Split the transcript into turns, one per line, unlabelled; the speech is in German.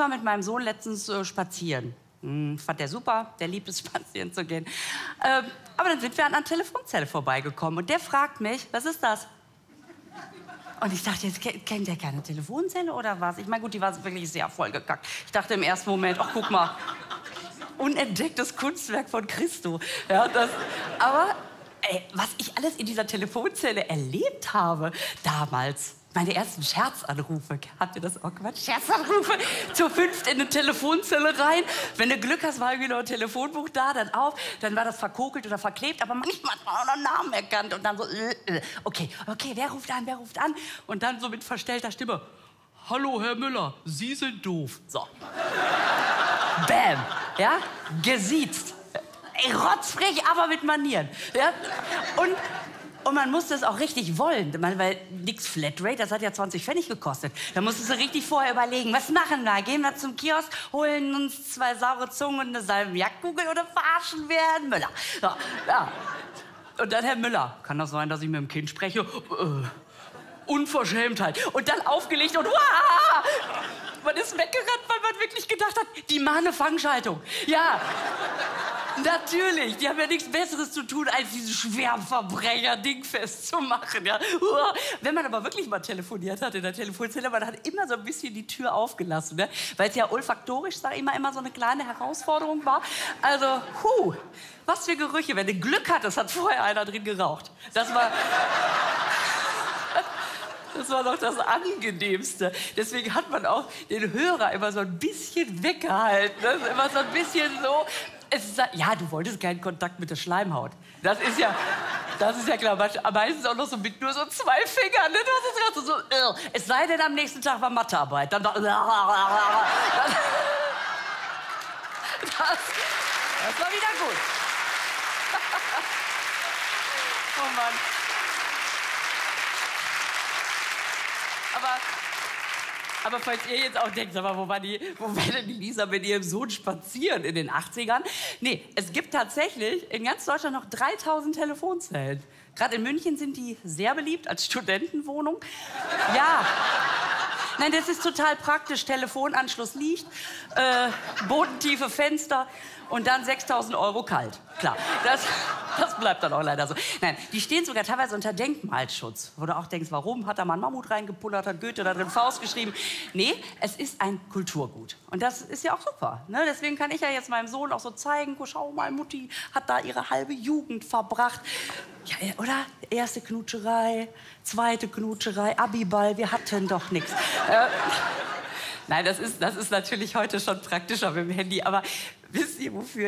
war mit meinem Sohn letztens spazieren. Fand der super, der liebt es, spazieren zu gehen. Aber dann sind wir an einer Telefonzelle vorbeigekommen und der fragt mich, was ist das? Und ich dachte, jetzt kennt der keine Telefonzelle oder was? Ich meine, gut, die war wirklich sehr vollgekackt. Ich dachte im ersten Moment, ach, guck mal, unentdecktes Kunstwerk von Christo. Ja, aber ey, was ich alles in dieser Telefonzelle erlebt habe damals. Meine ersten Scherzanrufe. Habt ihr das auch gemacht? Scherzanrufe zur 5. in eine Telefonzelle rein. Wenn du Glück hast, war irgendwie noch ein Telefonbuch da, dann auf. Dann war das verkokelt oder verklebt, aber manchmal hat man auch noch einen Namen erkannt. Und dann so, okay, wer ruft an, wer ruft an? Und dann so mit verstellter Stimme, hallo, Herr Müller, Sie sind doof. So. Bam, ja, gesiezt. Ey, rotzfrech, aber mit Manieren. Ja? Und man musste es auch richtig wollen, weil nix Flatrate, das hat ja 20 Pfennig gekostet. Da musstest du richtig vorher überlegen, was machen wir? Gehen wir zum Kiosk, holen uns 2 saure Zungen und eine Salmiakkugel oder verarschen wir Herrn Müller? So, ja. Und dann Herr Müller, kann das sein, dass ich mit dem Kind spreche? Unverschämtheit. Und dann aufgelegt und man ist weggerannt, weil man wirklich gedacht hat, die machen eine Fangschaltung. Ja. Natürlich, die haben ja nichts Besseres zu tun, als diese Schwerverbrecher dingfest zu machen. Ja. Wenn man aber wirklich mal telefoniert hat in der Telefonzelle, man hat immer so ein bisschen die Tür aufgelassen, ne? Weil es ja olfaktorisch, sag ich mal, immer so eine kleine Herausforderung war. Also, was für Gerüche. Wenn du Glück hattest, hat vorher einer drin geraucht. Das war doch das Angenehmste. Deswegen hat man auch den Hörer immer so ein bisschen weggehalten. Ne? Immer so ein bisschen so. Ja, du wolltest keinen Kontakt mit der Schleimhaut. Das ist ja klar. Meistens auch noch so mit nur so 2 Fingern. Ne? Das ist gerade so. Es sei denn, am nächsten Tag war Mathearbeit. Dann das war wieder gut. Oh Mann. Aber falls ihr jetzt auch denkt, sag mal, wo war denn die Lisa mit ihrem Sohn spazieren in den 80ern? Nee, es gibt tatsächlich in ganz Deutschland noch 3000 Telefonzellen. Gerade in München sind die sehr beliebt als Studentenwohnung. Ja. Nein, das ist total praktisch. Telefonanschluss liegt, bodentiefe Fenster und dann 6.000 € kalt. Klar, das bleibt dann auch leider so. Nein, die stehen sogar teilweise unter Denkmalschutz. Wo du auch denkst, warum? Hat da mal ein Mammut reingepullert, hat Goethe da drin Faust geschrieben? Nee, es ist ein Kulturgut. Und das ist ja auch super. Ne? Deswegen kann ich ja jetzt meinem Sohn auch so zeigen, schau mal, Mutti hat da ihre halbe Jugend verbracht. Ja, oder? Erste Knutscherei, zweite Knutscherei, Abiball, wir hatten doch nichts. Nein, das ist natürlich heute schon praktischer mit dem Handy, aber wisst ihr, wofür